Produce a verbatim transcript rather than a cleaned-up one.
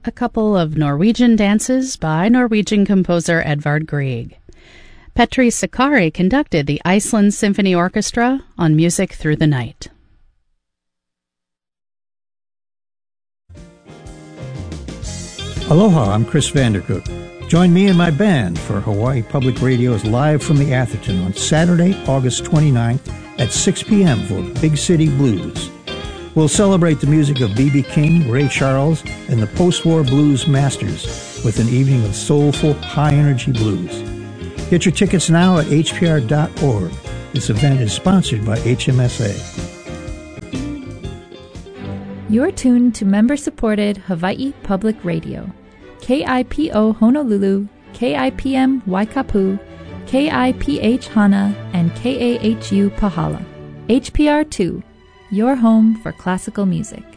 a couple of Norwegian dances by Norwegian composer Edvard Grieg. Petri Sakari conducted the Iceland Symphony Orchestra on Music Through the Night. Aloha, I'm Chris Vandercook. Join me and my band for Hawaii Public Radio's Live from the Atherton on Saturday, August twenty-ninth at six p.m. for Big City Blues. We'll celebrate the music of B B King, Ray Charles, and the post-war blues masters with an evening of soulful, high-energy blues. Get your tickets now at h p r dot org. This event is sponsored by H M S A. You're tuned to member-supported Hawaii Public Radio. K I P O Honolulu, K I P M Waikapu, K I P H Hana, and K A H U Pahala. H P R two, your home for classical music.